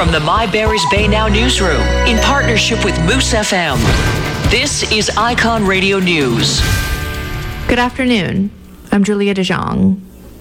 From the My Barry's Bay Now newsroom, in partnership with Moose FM, this is Icon Radio News. Good afternoon. I'm Julia DeJong.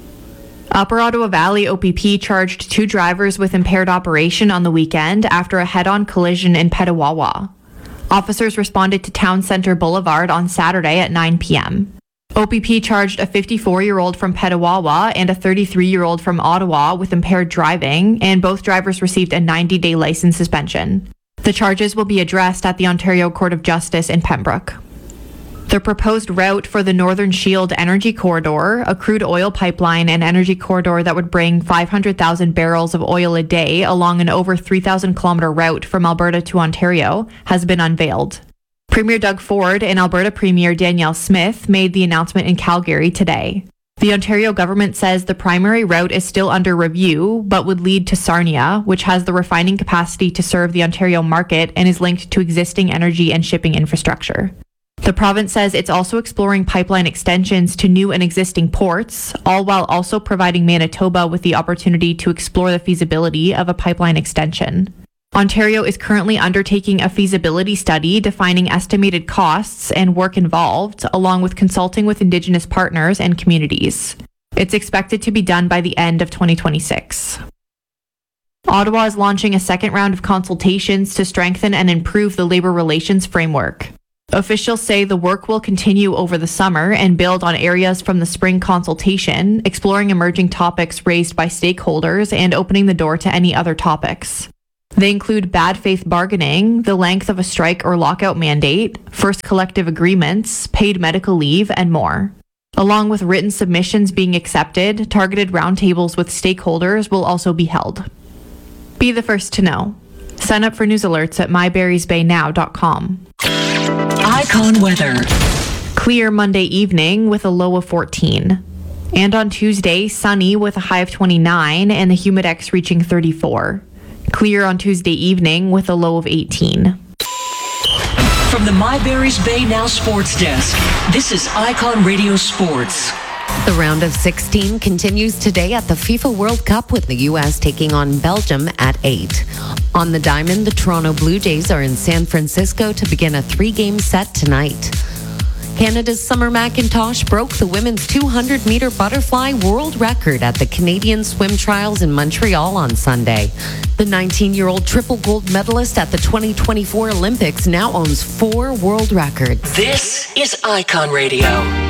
Upper Ottawa Valley OPP charged 2 drivers with impaired operation on the weekend after a head-on collision in Petawawa. Officers responded to Town Centre Boulevard on Saturday at 9 p.m. OPP charged a 54-year-old from Petawawa and a 33-year-old from Ottawa with impaired driving, and both drivers received a 90-day license suspension. The charges will be addressed at the Ontario Court of Justice in Pembroke. The proposed route for the Northern Shield Energy Corridor, a crude oil pipeline and energy corridor that would bring 500,000 barrels of oil a day along an over 3,000-kilometer route from Alberta to Ontario, has been unveiled. Premier Doug Ford and Alberta Premier Danielle Smith made the announcement in Calgary today. The Ontario government says the primary route is still under review, but would lead to Sarnia, which has the refining capacity to serve the Ontario market and is linked to existing energy and shipping infrastructure. The province says it's also exploring pipeline extensions to new and existing ports, all while also providing Manitoba with the opportunity to explore the feasibility of a pipeline extension. Ontario is currently undertaking a feasibility study defining estimated costs and work involved, along with consulting with Indigenous partners and communities. It's expected to be done by the end of 2026. Ottawa is launching a second round of consultations to strengthen and improve the labor relations framework. Officials say the work will continue over the summer and build on areas from the spring consultation, exploring emerging topics raised by stakeholders and opening the door to any other topics. They include bad faith bargaining, the length of a strike or lockout mandate, first collective agreements, paid medical leave, and more. Along with written submissions being accepted, targeted roundtables with stakeholders will also be held. Be the first to know. Sign up for news alerts at mybarrysbaynow.com. Icon weather. Clear Monday evening with a low of 14. And on Tuesday, sunny with a high of 29 and the humidex reaching 34. Clear on Tuesday evening with a low of 18. From the My Barry's Bay Now Sports Desk, this is Icon Radio Sports. The round of 16 continues today at the FIFA World Cup with the U.S. taking on Belgium at 8. On the diamond, the Toronto Blue Jays are in San Francisco to begin a 3-game set tonight. Canada's Summer McIntosh broke the women's 200-meter butterfly world record at the Canadian Swim Trials in Montreal on Sunday. The 19-year-old triple gold medalist at the 2024 Olympics now owns 4 world records. This is Icon Radio.